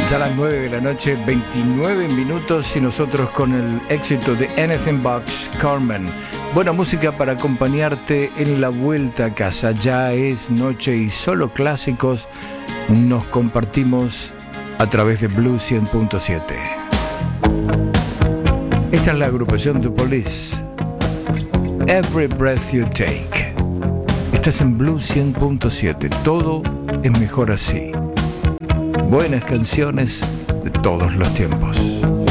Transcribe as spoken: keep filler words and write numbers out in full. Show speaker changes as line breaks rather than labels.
Ya las nueve de la noche, veintinueve minutos, y nosotros con el éxito de Anything But Carmen. Buena música para acompañarte en la vuelta a casa. Ya es noche y solo clásicos nos compartimos a través de Blue cien punto siete. Esta es la agrupación The Police. Every Breath You Take. Estás en Blue cien punto siete. Todo es mejor así. Buenas canciones de todos los tiempos.